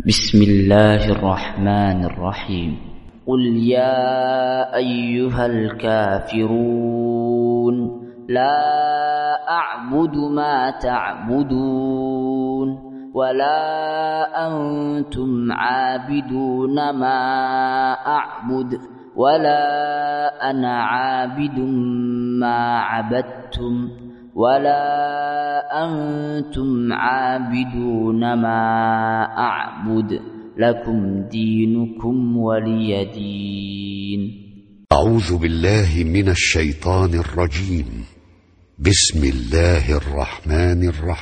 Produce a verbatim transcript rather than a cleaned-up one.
بسم الله الرحمن الرحيم. قل يا أيها الكافرون لا أعبد ما تعبدون ولا أنتم عابدون ما أعبد ولا أنا عابد ما عبدتم ولا أنتم عابدون ما أعبد لكم دينكم ولي دين. أعوذ بالله من الشيطان الرجيم. بسم الله الرحمن الرحيم.